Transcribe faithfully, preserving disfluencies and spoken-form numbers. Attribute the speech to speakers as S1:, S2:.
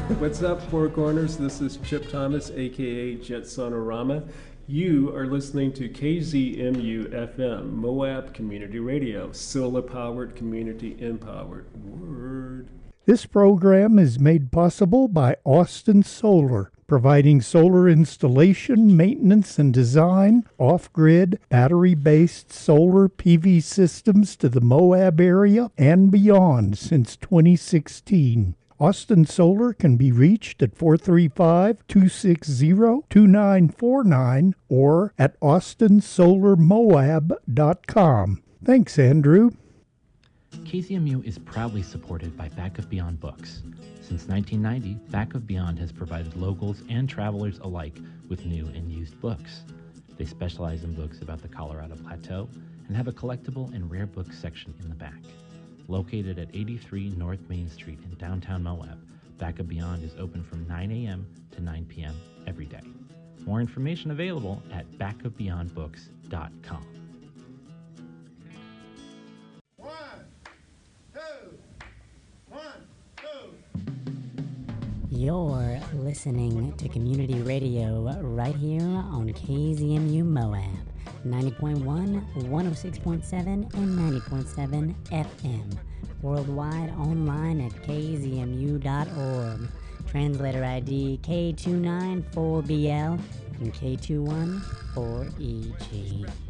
S1: What's up, Four Corners? This is Chip Thomas, aka Jet Sonorama. You are listening to K Z M U F M, Moab Community Radio, solar-powered, community-empowered. Word.
S2: This program is made possible by Austin Solar, providing solar installation, maintenance, and design, off-grid, battery-based solar P V systems to the Moab area and beyond since twenty sixteen. Austin Solar can be reached at four three five, two six zero, two nine four nine or at austin solar moab dot com. Thanks, Andrew.
S3: K Z M U is proudly supported by Back of Beyond Books. Since nineteen ninety, Back of Beyond has provided locals and travelers alike with new and used books. They specialize in books about the Colorado Plateau and have a collectible and rare books section in the back. Located at eighty-three North Main Street in downtown Moab, Back of Beyond is open from nine a.m. to nine p.m. every day. More information available at back of beyond books dot com.
S4: One, two, one, two.
S5: You're listening to community radio right here on K Z M U Moab, ninety point one, one oh six point seven, and ninety point seven F M. Worldwide online at k z m u dot org. Translator I D K two nine four B L and K two one four E G.